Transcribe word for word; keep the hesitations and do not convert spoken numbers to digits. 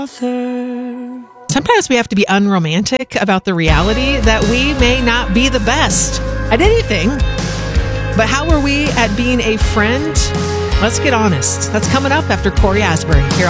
Sometimes we have to be unromantic about the reality that we may not be the best at anything. But how are we at being a friend? Let's get honest. That's coming up after Corey Asbury here on